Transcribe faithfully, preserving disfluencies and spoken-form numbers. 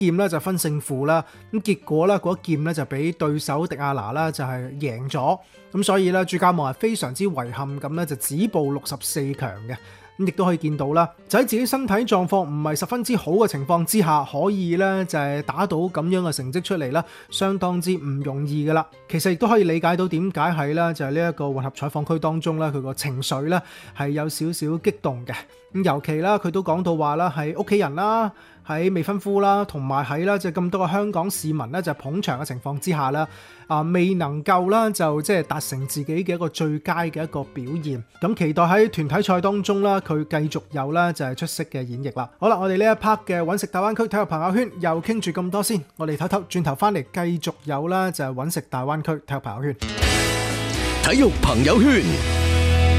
劍咧就分勝負啦，咁結果咧嗰一劍咧就俾對手迪亞娜啦就係贏咗，咁所以咧朱家望係非常之遺憾咁咧就止步六十四強嘅。咁亦都可以見到啦，就喺自己身體狀況唔係十分之好嘅情況之下，可以咧就係打到咁樣嘅成績出嚟啦，相當之唔容易噶啦。其實亦都可以理解到點解係啦，就係呢一個混合採訪區當中咧，佢個情緒咧係有少少激動嘅。咁尤其啦，佢都講到話啦，係屋企人啦，喺未婚夫啦，同埋喺啦，即係咁多個香港市民咧，就捧場嘅情況之下啦，啊未能夠啦，就即係達成自己嘅一個最佳嘅一個表現。咁期待喺團體賽當中啦，佢繼續有啦，就係出色嘅演繹啦。好啦，我哋呢一 part 嘅揾食大灣區體育朋友圈又傾住咁多先，我哋唞唞，轉頭翻嚟繼續有啦，就係揾食大灣區體育朋友圈。 體育朋友圈。